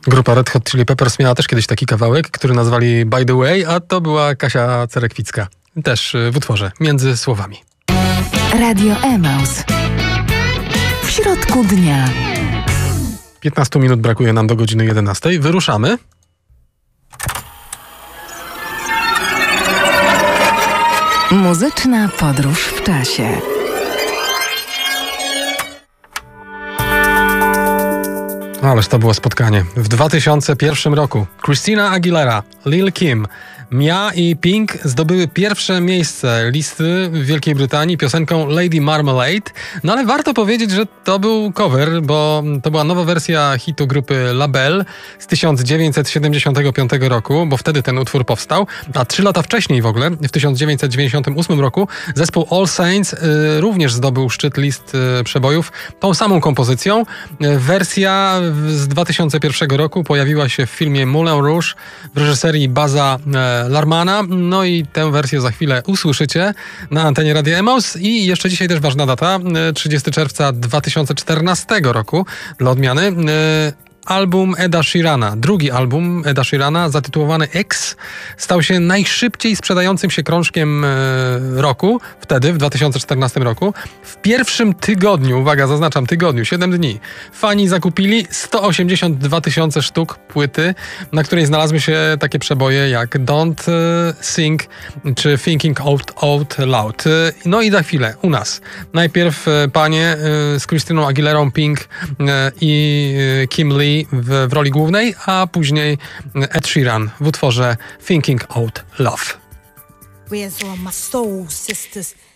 Grupa Red Hot Chili Peppers miała też kiedyś taki kawałek, który nazwali By the Way, a to była Kasia Cerekwicka. Też w utworze Między słowami. Radio Emaus. W środku dnia. 15 minut brakuje nam do godziny 11. Wyruszamy. Muzyczna podróż w czasie. Ależ to było spotkanie. W 2001 roku Christina Aguilera, Lil Kim, Mia i Pink zdobyły pierwsze miejsce listy w Wielkiej Brytanii piosenką Lady Marmalade. No ale warto powiedzieć, że to był cover, bo to była nowa wersja hitu grupy La Belle z 1975 roku, bo wtedy ten utwór powstał, a 3 lata wcześniej w ogóle, w 1998 roku, zespół All Saints również zdobył szczyt list przebojów tą samą kompozycją. Wersja z 2001 roku pojawiła się w filmie Moulin Rouge w reżyserii Baza Larmana. No i tę wersję za chwilę usłyszycie na antenie Radia Emaus. I jeszcze dzisiaj też ważna data, 30 czerwca 2014 roku dla odmiany. Album Eda Sheerana, drugi album Eda Sheerana zatytułowany X, stał się najszybciej sprzedającym się krążkiem roku, wtedy w 2014 roku. W pierwszym tygodniu, uwaga, zaznaczam tygodniu, 7 dni, fani zakupili 182 000 sztuk płyty, na której znalazły się takie przeboje jak Don't Sing czy Thinking Out Loud. No i za chwilę u nas. Najpierw panie z Christiną Aguilerą, Pink i Kim Lee w roli głównej, a później Ed Sheeran w utworze Thinking Out Love. Where's all my soul sisters?